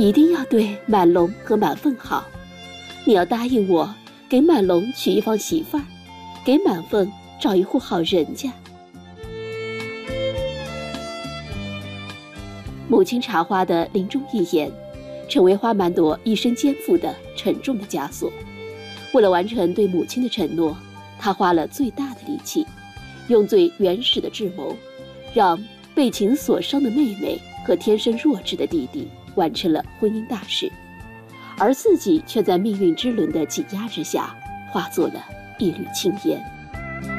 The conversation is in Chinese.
一定要对满龙和满凤好，你要答应我，给满龙娶一房媳妇儿，给满凤找一户好人家。母亲茶花的临终遗言，成为花满朵一生肩负的沉重的枷锁。为了完成对母亲的承诺，他花了最大的力气，用最原始的智谋，让被情所伤的妹妹和天生弱智的弟弟完成了婚姻大事，而自己却在命运之轮的挤压之下，化作了一缕青烟。